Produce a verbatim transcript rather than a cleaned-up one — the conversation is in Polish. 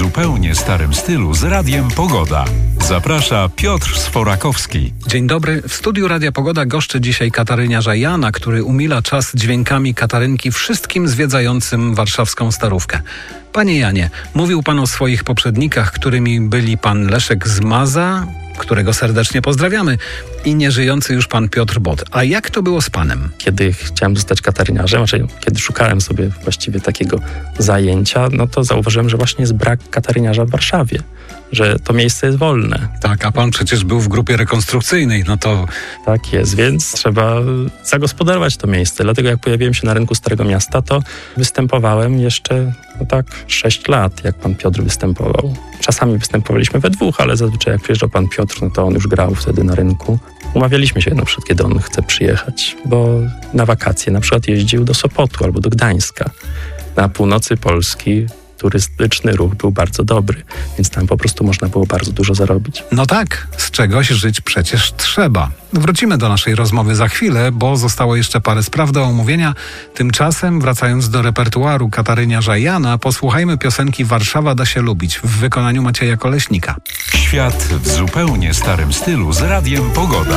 zupełnie starym stylu z Radiem Pogoda. Zaprasza Piotr Sforakowski. Dzień dobry. W studiu Radia Pogoda goszczy dzisiaj kataryniarza Jana, który umila czas dźwiękami katarynki wszystkim zwiedzającym warszawską Starówkę. Panie Janie, mówił pan o swoich poprzednikach, którymi byli pan Leszek Zmaza, którego serdecznie pozdrawiamy, i nieżyjący już pan Piotr Bot. A jak to było z panem? Kiedy chciałem zostać kataryniarzem, znaczy kiedy szukałem sobie właściwie takiego zajęcia, no to zauważyłem, że właśnie jest brak kataryniarza w Warszawie, że to miejsce jest wolne. Tak, a pan przecież był w grupie rekonstrukcyjnej, no to... Tak jest, więc trzeba zagospodarować to miejsce. Dlatego jak pojawiłem się na rynku Starego Miasta, to występowałem jeszcze no tak sześć lat, jak pan Piotr występował. Czasami występowaliśmy we dwóch, ale zazwyczaj jak przyjeżdżał pan Piotr, no to on już grał wtedy na rynku. Umawialiśmy się na przykład, kiedy on chce przyjechać, bo na wakacje na przykład jeździł do Sopotu albo do Gdańska. Na północy Polski turystyczny ruch był bardzo dobry, więc tam po prostu można było bardzo dużo zarobić. No tak, z czegoś żyć przecież trzeba. Wrócimy do naszej rozmowy za chwilę, bo zostało jeszcze parę spraw do omówienia. Tymczasem, wracając do repertuaru kataryniarza Jana, posłuchajmy piosenki Warszawa da się lubić w wykonaniu Macieja Koleśnika. Świat w zupełnie starym stylu z Radiem Pogoda.